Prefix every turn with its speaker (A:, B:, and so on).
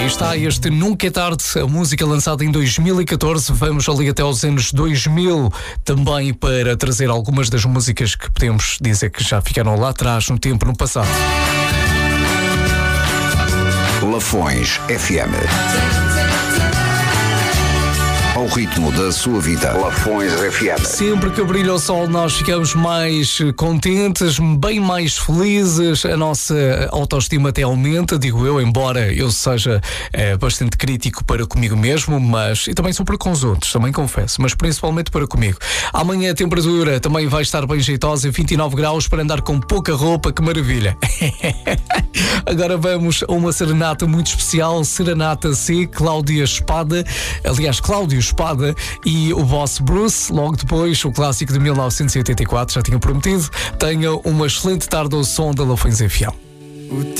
A: Aí está este Nunca é Tarde, a música lançada em 2014. Vamos ali até aos anos 2000 também para trazer algumas das músicas que podemos dizer que já ficaram lá atrás no tempo, no passado.
B: Lafões FM. Ao ritmo da sua vida. Lafões FM.
A: Sempre que brilha o sol nós ficamos mais contentes, bem mais felizes, a nossa autoestima até aumenta, digo eu, embora eu seja bastante crítico para comigo mesmo, mas e também sou para com os outros, também confesso, mas principalmente para comigo. Amanhã a temperatura também vai estar bem jeitosa, 29 graus para andar com pouca roupa, que maravilha. Agora vamos a uma serenata muito especial, Serenata C, Cláudio Espada e o Boss Bruce, logo depois o clássico de 1984, já tinha prometido. Tenha uma excelente tarde ao som da Lafões FM.